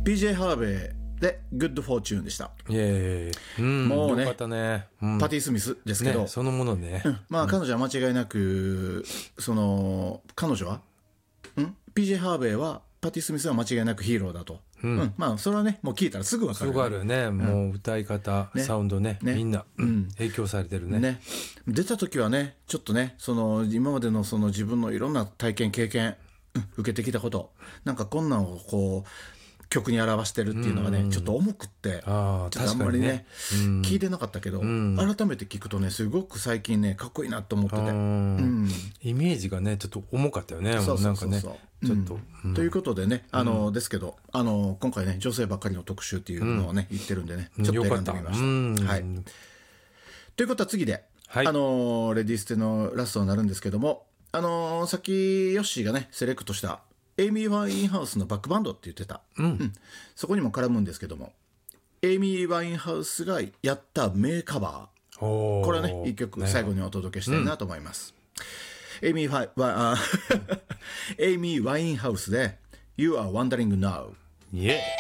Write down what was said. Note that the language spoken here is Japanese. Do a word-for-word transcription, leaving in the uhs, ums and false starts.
ピージェー ハーベイでグッドフォーチューンでした。 いえいえ、うん、 もうねよかったね、うん、 パティ・スミスですけど、 ね、そのものね、 うん、まあ彼女は間違いなく、その彼女はん ピージェー ハーベイはパティ・スミスは間違いなくヒーローだと、うんうん、まあそれはねもう聞いたらすぐ分かる、ね、 すぐあるよね、うん、もう歌い方、ね、サウンド ね, ねみんな、うん、影響されてる ね, ね出た時はねちょっとねその今までのその自分のいろんな体験経験、うん、受けてきたことなんかこんなんをこう曲に表してるっていうのがね、うん、ちょっと重くってあちょっとあんまり ね, ね、うん、聞いてなかったけど、うん、改めて聞くとねすごく最近ねかっこいいなと思ってて、うん、 イメージがねちょっと重かったよね。そうそうそうそう、なんかねちょっと、 うん、ということでねあの、うん、ですけどあの今回ね女性ばっかりの特集っていうのをね、うん、言ってるんでねちょっと選んでみました、うん、はい、ということは次で、はい、あのレディーステのラストになるんですけどもあのさっきヨッシーがねセレクトしたエイミー・ワインハウスのバックバンドって言ってた、うんうん、そこにも絡むんですけどもエイミー・ワインハウスがやった名カバーこれはね一曲最後にお届けしたいなと思います、うん、エイミー・ワイエイミー・ワインハウスで You are wondering now、yeah